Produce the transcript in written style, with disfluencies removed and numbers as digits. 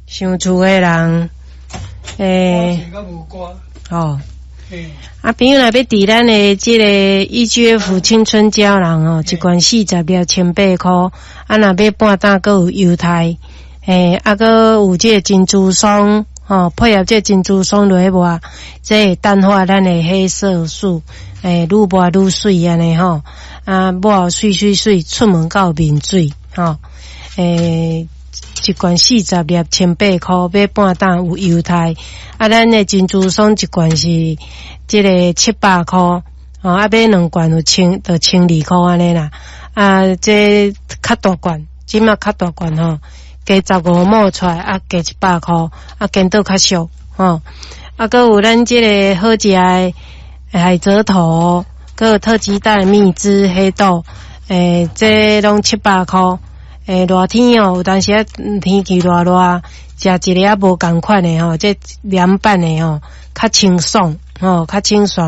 想厝诶人，哦，朋友若要伫咱诶即个 EGF 青春胶囊哦，一罐40粒1,800块，若要半担，阁有优待，阁有即个珍珠霜。配合这珍珠霜落去抹，这会淡化咱的黑色素，愈抹愈水安尼吼，抹水，出门到面水，一罐40粒1,800块，买半担有优待，咱的珍珠霜一罐是这个700块，买2罐就1,200块安尼啦，这较大罐，即马较大罐吼。加15毛出来，加100块，见到较俗，阁有咱这个好食的海蜇头，阁有特级蛋蜜汁黑豆，这拢700块。热天有当时天气热，食一个无共款的这凉拌的较清爽，较清爽。